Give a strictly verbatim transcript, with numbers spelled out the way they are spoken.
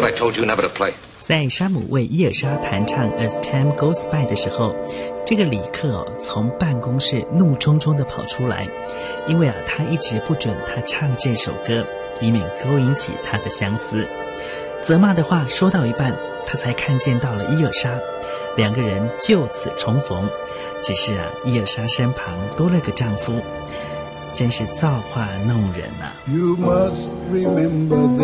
thought I told you never to play. 在山姆为伊尔莎弹唱 As Time Goes By 的时候，这个里克哦从办公室怒冲冲地跑出来，因为啊他一直不准他唱这首歌，以免勾引起他的相思。责骂的话说到一半，他才看见到了伊尔莎，两个人就此重逢。只是啊伊尔莎身旁多了个丈夫，真是造化弄人啊。 You must remember